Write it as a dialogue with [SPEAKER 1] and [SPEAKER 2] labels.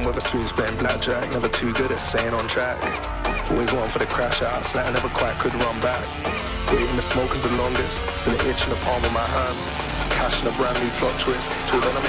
[SPEAKER 1] with a spoon playing blackjack. Never too good at staying on track. Always one for the crash outs that I never quite could run back. Waiting the smoke is the longest. Feel the itch in the palm of my hand. Cash in a brand new plot twist. Till then I'm